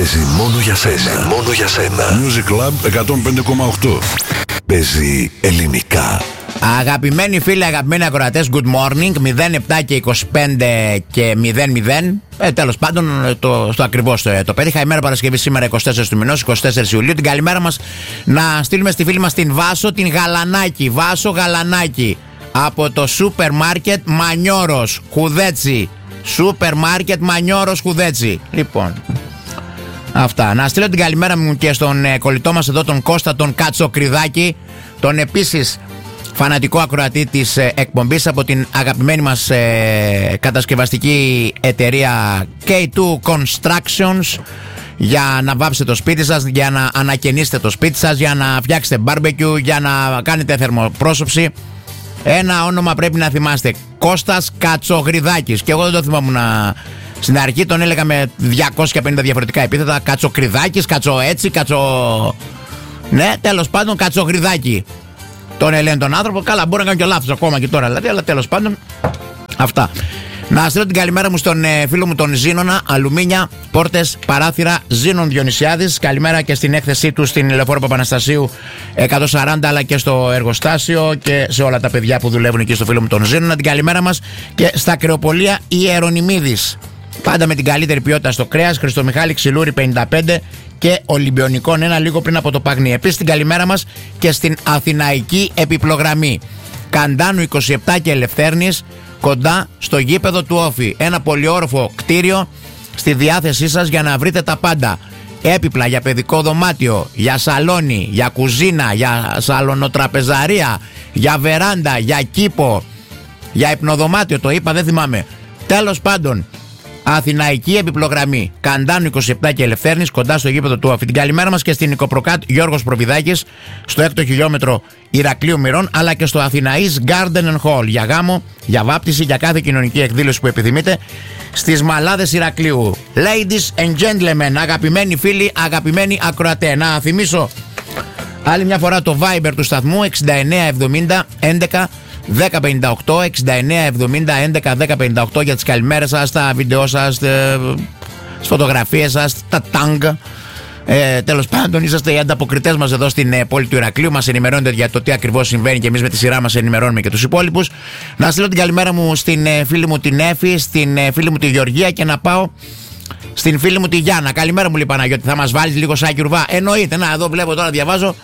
παίζει μόνο για σένα. Μόνο για σένα. Music Club 105,8. Παίζει ελληνικά. Αγαπημένοι φίλοι, αγαπημένοι ακροατές, good morning. 07 και 25 και 00. Τέλος πάντων, στο ακριβώς το πέτυχα. Ημέρα Παρασκευή σήμερα 24 του μηνός, 24 Ιουλίου. Την καλημέρα μας να στείλουμε στη φίλη μας την Βάσο, την Γαλανάκη. Βάσο Γαλανάκη από το σούπερ μάρκετ Μανιώρος Χουδέτσι. Σούπερ μάρκετ Μανιώρος Χουδέτσι. Λοιπόν, αυτά. Να στείλω την καλημέρα μου και στον κολλητό μας εδώ, τον Κώστα τον Κατσοκριδάκη, τον επίσης φανατικό ακροατή της εκπομπής από την αγαπημένη μας κατασκευαστική εταιρεία K2 Constructions, για να βάψετε το σπίτι σας, για να ανακαινήσετε το σπίτι σας, για να φτιάξετε barbecue, για να κάνετε θερμοπρόσωψη. Ένα όνομα πρέπει να θυμάστε, Κώστας Κατσογριδάκης. Και εγώ δεν το θυμάμαι στην αρχή, τον έλεγα με 250 διαφορετικά επίθετα. Κατσοκριδάκης, κατσοέτσι, ναι, τέλος πάντων, Κατσογριδάκη τον ελέγχει τον άνθρωπο. Καλά, μπορεί να κάνω και λάθος ακόμα και τώρα δηλαδή, αλλά τέλος πάντων, αυτά. Να στείλω την καλημέρα μου στον φίλο μου τον Ζήνονα, αλουμίνια, πόρτες, παράθυρα, Ζήνων Διονυσιάδης. Καλημέρα και στην έκθεσή του στην Λεωφόρο Παπαναστασίου 140, αλλά και στο εργοστάσιο και σε όλα τα παιδιά που δουλεύουν εκεί στο φίλο μου τον Ζήνονα. Την καλημέρα μας και στα κρεοπολία Ιερονιμίδης. Πάντα με την καλύτερη ποιότητα στο κρέας, Χριστομιχάλη Ξυλούρη 55 και Ολυμπιονικών 1 λίγο πριν από το Παγνί. Επίσης την καλημέρα μας και στην Αθηναϊκή Επιπλογραμμή Καντάνου 27 και Ελευθέρνης, κοντά στο γήπεδο του Όφη. Ένα πολυόροφο κτίριο στη διάθεσή σας για να βρείτε τα πάντα. Έπιπλα για παιδικό δωμάτιο, για σαλόνι, για κουζίνα, για σαλονοτραπεζαρία, για βεράντα, για κήπο, για υπνοδωμάτιο, το είπα, δεν θυμάμαι. Τέλος πάντων, Αθηναϊκή Επιπλογραμμή Καντάνου 27 και Ελευθέρνης, κοντά στο γήπεδο του Όφη. Την καλημέρα μας και στην Νικοπροκάτ Γιώργος Προβιδάκης, στο 6ο χιλιόμετρο Ηρακλείου Μυρών, αλλά και στο Αθηναής Garden and Hall για γάμο, για βάπτιση, για κάθε κοινωνική εκδήλωση που επιθυμείτε, στις Μαλάδες Ηρακλείου. Ladies and gentlemen, αγαπημένοι φίλοι, αγαπημένοι ακροατέ, να θυμίσω άλλη μια φορά το Viber του σταθμού 6970 11 1058, 6970 11 1058 για τις καλημέρες σας, τα βίντεο σας, τις φωτογραφίες σας, τα τάγκ. Τέλος πάντων, είσαστε οι ανταποκριτές μας εδώ στην πόλη του Ηρακλείου. Μας ενημερώνετε για το τι ακριβώς συμβαίνει και εμείς με τη σειρά μας ενημερώνουμε και τους υπόλοιπους. Να στείλω την καλημέρα μου στην φίλη μου την Έφη, στην φίλη μου τη Γεωργία και να πάω στην φίλη μου τη Γιάννα. Καλημέρα μου, λέει Παναγιώτη, θα μας βάλεις λίγο Σάκη Ρουβά? Εννοείται, να εδώ βλέπω τώρα, διαβάζω.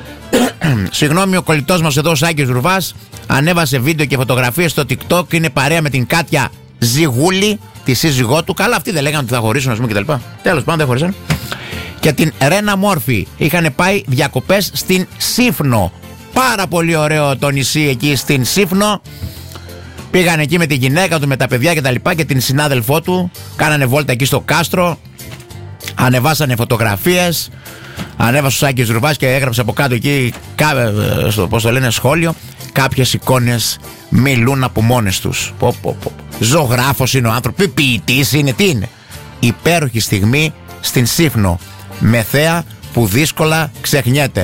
Συγγνώμη, ο κολλητός μας εδώ, ο Σάκης Ρουβάς, ανέβασε βίντεο και φωτογραφίες στο TikTok. Είναι παρέα με την Κάτια Ζιγούλη, τη σύζυγό του. Καλά, αυτοί δεν λέγανε ότι θα χωρίσουν, ας πούμε, κτλ. Τέλος πάντων, δεν χωρίσαν. Και την Ρένα Μόρφη. Είχαν πάει διακοπές στην Σύφνο. Πάρα πολύ ωραίο το νησί εκεί στην Σύφνο. Πήγαν εκεί με τη γυναίκα του, με τα παιδιά κτλ. Και την συνάδελφό του. Κάνανε βόλτα εκεί στο κάστρο. Ανεβάσανε φωτογραφίες. Ανέβασε ο Σάκης Ρουβάς και έγραψε από κάτω εκεί, στο πώς το λένε, σχόλιο. Κάποιες εικόνες μιλούν από μόνες τους. Ζωγράφος είναι ο άνθρωπος, ποιητής είναι, τι είναι? Υπέροχη στιγμή στην Σύφνο, με θέα που δύσκολα ξεχνιέται.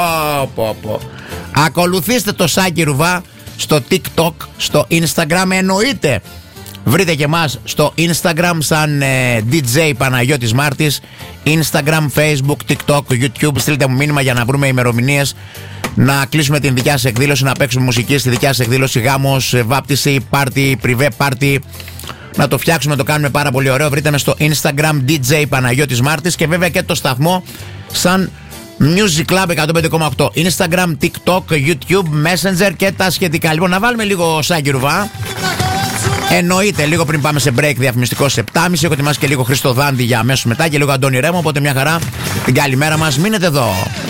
Ακολουθήστε το Σάκη Ρουβά στο TikTok, στο Instagram, εννοείται. Βρείτε και μας στο Instagram σαν DJ Παναγιώτης Μάρτης. Instagram, Facebook, TikTok, YouTube. Στείλτε μου μήνυμα για να βρούμε ημερομηνίες, να κλείσουμε την δικιά σας εκδήλωση, να παίξουμε μουσική στη δικιά σας εκδήλωση, γάμος, βάπτιση, πάρτι, πριβέ πάρτι. Να το φτιάξουμε, το κάνουμε πάρα πολύ ωραίο. Βρείτε με στο Instagram DJ Παναγιώτης Μάρτης και βέβαια και το σταθμό σαν Music Club 105,8. Instagram, TikTok, YouTube, Messenger και τα σχετικά. Λοιπόν, να βάλουμε λίγο Σάκη Ρουβά. Εννοείται, λίγο πριν πάμε σε break διαφημιστικό σε 7.30. Έχω ετοιμάσει και λίγο Χριστοδάντη για αμέσως μετά και λίγο Αντώνη Ρέμο. Οπότε μια χαρά, την καλημέρα μας. Μείνετε εδώ.